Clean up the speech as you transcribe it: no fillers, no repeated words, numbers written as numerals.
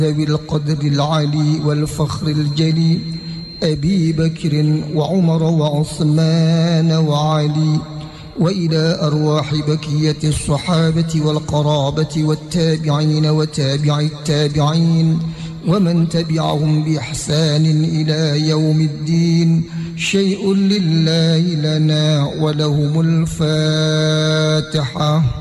ذوي القدر العلي والفخر الجلي أبي بكر وعمر وعثمان وعلي، وإلى أرواح بكية الصحابة والقرابة والتابعين وتابع التابعين ومن تبعهم بإحسان إلى يوم الدين. شيء لله لنا ولهم الفاتحة.